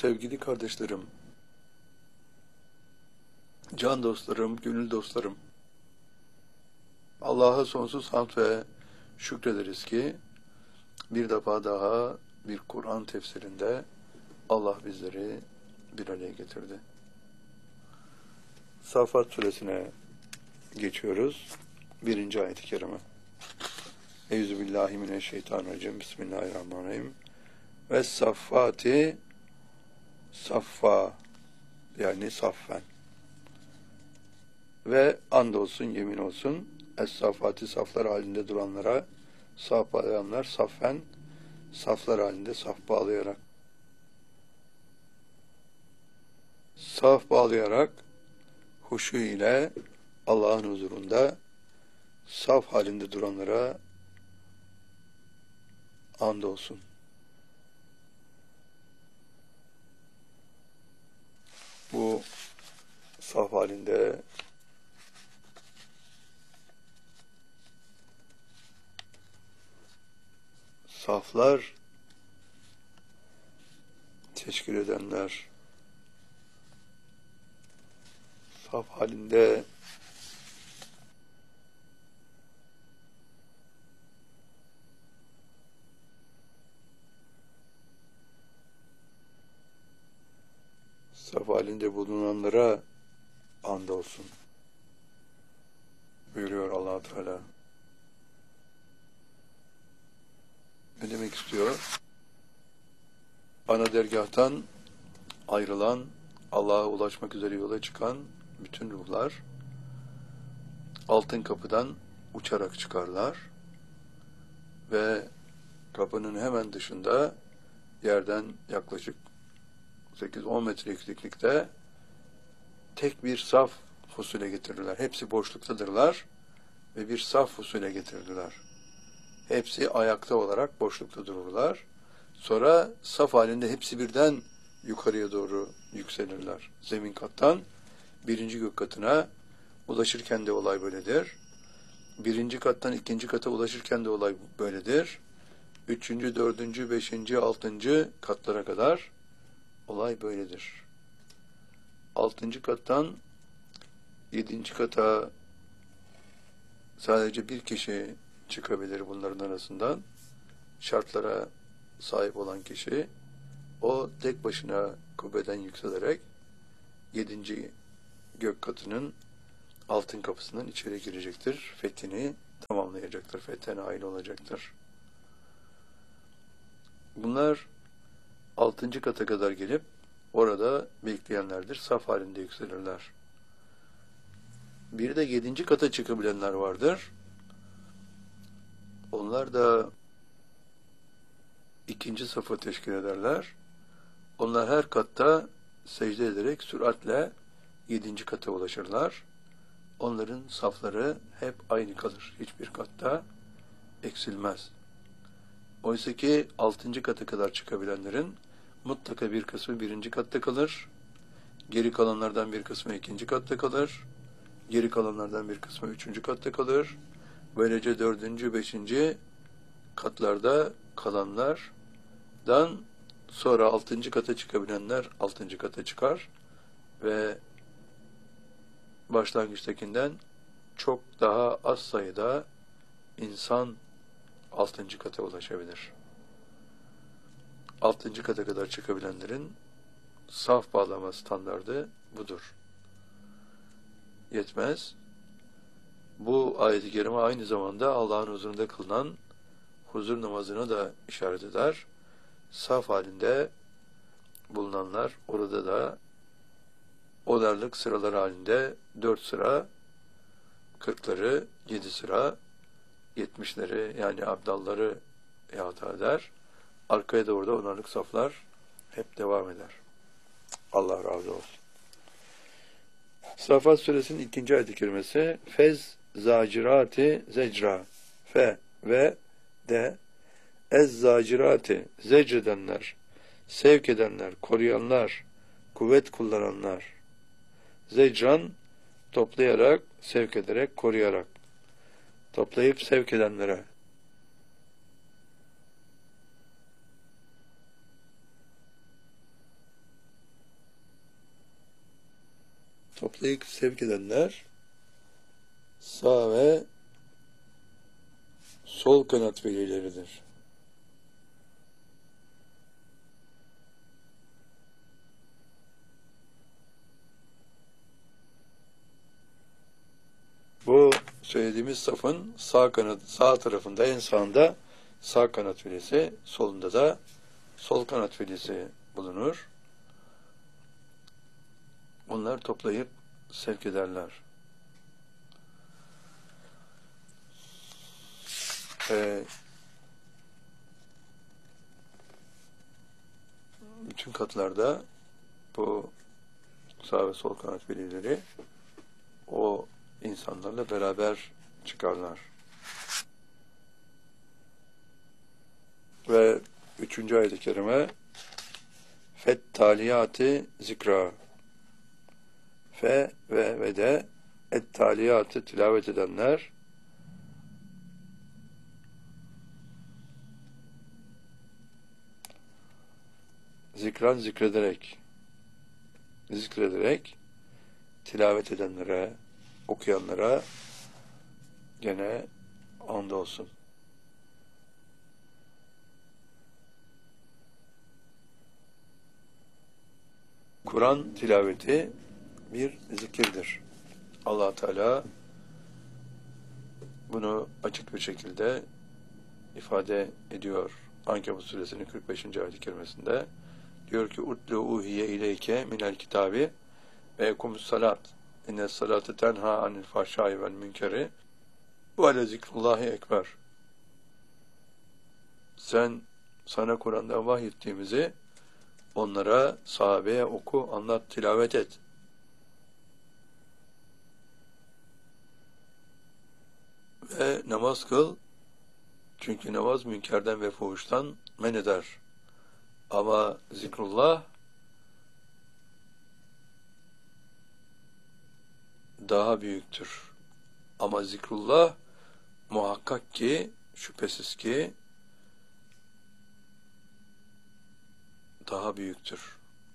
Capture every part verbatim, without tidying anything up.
Sevgili kardeşlerim, can dostlarım, gönül dostlarım, Allah'a sonsuz hamd ve şükrederiz ki bir defa daha bir Kur'an tefsirinde Allah bizleri bir araya getirdi. Safat suresine geçiyoruz. Birinci ayet-i kerime. Euzubillahimineşşeytanirracim. Bismillahirrahmanirrahim. Ve saffati saffa, yani saffen. Ve andolsun, yemin olsun, es-saffati, saflar halinde duranlara, saf bağlayanlar, saffen, saflar halinde saf bağlayarak. Saf bağlayarak, huşu ile Allah'ın huzurunda saf halinde duranlara andolsun. Bu saf halinde saflar teşkil edenler, saf halinde saf halinde bulunanlara andolsun buyuruyor Allah Teala. Ne demek istiyor? Ana dergâhtan ayrılan, Allah'a ulaşmak üzere yola çıkan bütün ruhlar altın kapıdan uçarak çıkarlar ve kapının hemen dışında yerden yaklaşık sekiz on metre yükseklikte tek bir saf fusule getirirler. Hepsi boşluktadırlar ve bir saf fusule getirirler. Hepsi ayakta olarak boşlukta dururlar. Sonra saf halinde hepsi birden yukarıya doğru yükselirler. Zemin kattan birinci gök katına ulaşırken de olay böyledir. Birinci kattan ikinci kata ulaşırken de olay böyledir. Üçüncü, dördüncü, beşinci, altıncı katlara kadar olay böyledir. Altıncı kattan yedinci kata sadece bir kişi çıkabilir bunların arasından. Şartlara sahip olan kişi, o tek başına kubbeden yükselerek yedinci gök katının altın kapısından içeri girecektir. Fethini tamamlayacaktır. Fethe nail olacaktır. Bunlar altıncı kata kadar gelip orada bekleyenlerdir. Saf halinde yükselirler. Bir de yedinci kata çıkabilenler vardır. Onlar da ikinci safı teşkil ederler. Onlar her katta secde ederek süratle yedinci kata ulaşırlar. Onların safları hep aynı kalır. Hiçbir katta eksilmez. Oysa ki altıncı kata kadar çıkabilenlerin mutlaka bir kısmı birinci katta kalır. Geri kalanlardan bir kısmı ikinci katta kalır. Geri kalanlardan bir kısmı üçüncü katta kalır. Böylece dördüncü, beşinci katlarda kalanlardan sonra altıncı kata çıkabilenler altıncı kata çıkar ve başlangıçtakinden çok daha az sayıda insan altıncı kata ulaşabilir. Altıncı kata kadar çıkabilenlerin saf bağlama standardı budur. Yetmez. Bu ayet-i kerime aynı zamanda Allah'ın huzurunda kılınan huzur namazına da işaret eder. Saf halinde bulunanlar orada da onarlık sıralar halinde dört sıra, kırkları, yedi sıra, yetmişleri yani abdalları ihata eder. Arkaya doğru da onarlık saflar hep devam eder. Allah razı olsun. Safat suresinin ikinci ayet-i kerimesi fez zacirati zecra fe ve de ez zacirati zecredenler, sevk edenler, koruyanlar, kuvvet kullananlar. Zecran toplayarak, sevk ederek, koruyarak. Toplayıp sevk edenlere. toplayıp sevk edenler sağ ve sol kanat velileridir. Bu söylediğimiz safın sağ kanat, sağ tarafında, en sağında sağ kanat velisi, solunda da sol kanat velisi bulunur. Onlar toplayıp sevk ederler. Ee, bütün katlarda bu sağ ve sol kanat velileri o insanlarla beraber çıkarlar. Ve üçüncü ayet-i kerime fet taliyatı zikra, fe ve ve de et taliyatı tilavet edenler zikran zikrederek zikrederek tilavet edenlere, okuyanlara gene andolsun. Kur'an tilaveti bir zikirdir. Allah Teala bunu açık bir şekilde ifade ediyor. Ankebut suresinin kırk beşinci ayet-i kerimesinde diyor ki utlu uhiye ileyke minel kitabi ve ekumus salat inne salate tenha anil fahşai vel münkeri ve ale zikrullahi ekber. Sen sana Kur'an'da vahyettiğimizi onlara, sahabeye oku, anlat, tilavet et. Ve namaz kıl. Çünkü namaz münkerden ve fuhuştan men eder. Ama zikrullah daha büyüktür. Ama zikrullah muhakkak ki, şüphesiz ki daha büyüktür.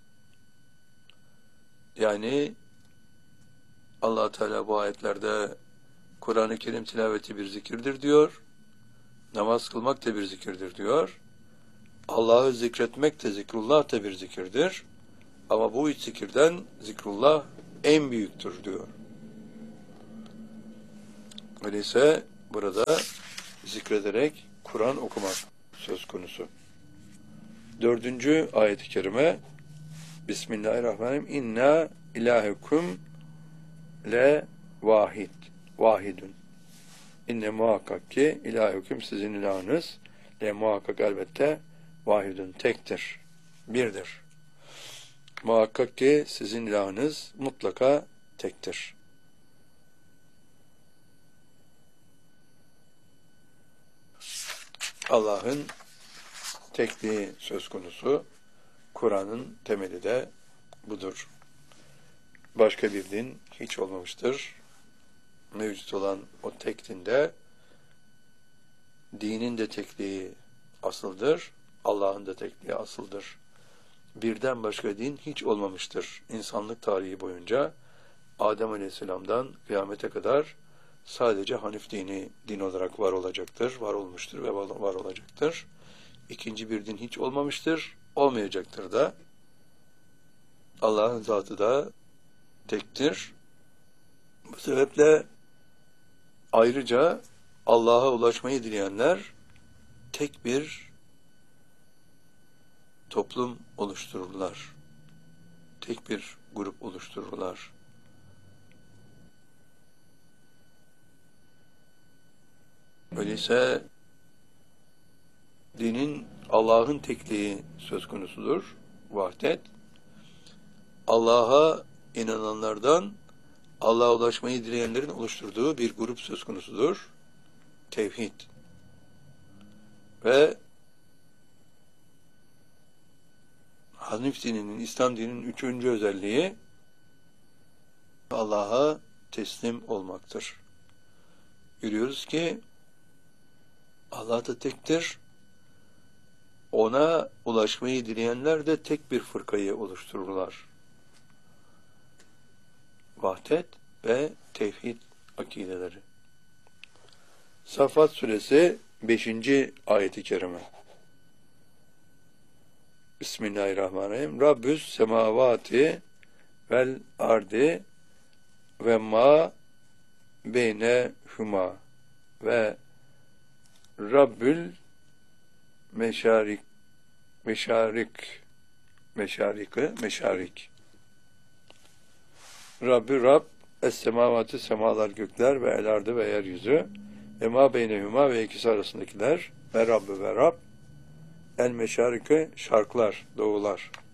Yani Allah Teala bu ayetlerde Kur'an-ı Kerim tilaveti bir zikirdir diyor. Namaz kılmak da bir zikirdir diyor. Allah'ı zikretmek de, zikrullah da bir zikirdir. Ama bu üç zikirden zikrullah en büyüktür diyor. Öyleyse burada zikrederek Kur'an okumak söz konusu. Dördüncü ayet-i kerime Bismillahirrahmanirrahim. İnna ilahekum le vahid. Vahidun. İnne muhakkak ki ilahekum sizin ilahınız le muhakkak elbette vahidun tektir. Birdir. Muhakkak ki sizin ilahınız mutlaka tektir. Allah'ın tekliği söz konusu. Kur'an'ın temeli de budur. Başka bir din hiç olmamıştır. Mevcut olan o tek dinde dinin de tekliği asıldır. Allah'ın da tekliği asıldır. Birden başka din hiç olmamıştır. İnsanlık tarihi boyunca Adem Aleyhisselam'dan kıyamete kadar sadece Hanif dini din olarak var olacaktır, var olmuştur ve var olacaktır. İkinci bir din hiç olmamıştır, olmayacaktır da. Allah'ın zatı da tektir. Bu sebeple ayrıca Allah'a ulaşmayı dileyenler tek bir toplum oluştururlar. Tek bir grup oluştururlar. Öyleyse dinin Allah'ın tekliği söz konusudur. Vahdet. Allah'a inananlardan Allah'a ulaşmayı dileyenlerin oluşturduğu bir grup söz konusudur. Tevhid. Ve Hanif dininin, İslam dininin üçüncü özelliği Allah'a teslim olmaktır. Görüyoruz ki Allah da tektir. Ona ulaşmayı dileyenler de tek bir fırkayı oluştururlar. vahdet ve tevhid akideleri. Saffat suresi beşinci ayeti kerime. Bismillahirrahmanirrahim. Rabbüs semavati vel ardi ve ma beynehuma ve Rabbül meşarik meşarik meşarikı meşarik. Rabbi Rab es-semavati semalar gökler ve el ardı ve yeryüzü ve ma beynehuma ve ikisi arasındakiler ve Rabbi ve Rab el meşarikı şarklar doğular.